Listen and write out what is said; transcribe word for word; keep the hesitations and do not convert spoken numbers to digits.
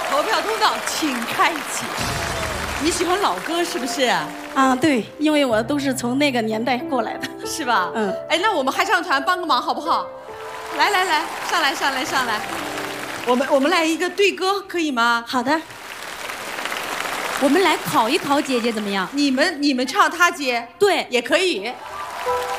投票通道请开启。你喜欢老歌是不是？ 啊，对，因为我都是从那个年代过来的， 是吧？ 嗯。 哎，那我们合唱团帮个忙好不好？来来来，上来上来上来，我们我们来一个对歌可以吗？ 好的。 我们来考一考姐姐怎么样？ 你们你们唱，他接， 对， 也可以。